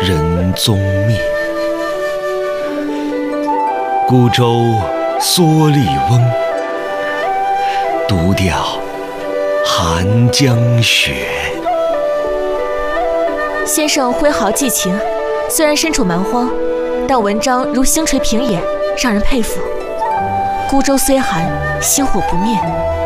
人踪灭。孤舟蓑笠翁，独钓寒江雪。 先生挥毫寄情，虽然身处蛮荒，但文章如星垂平野，让人佩服。孤舟虽寒，星火不灭。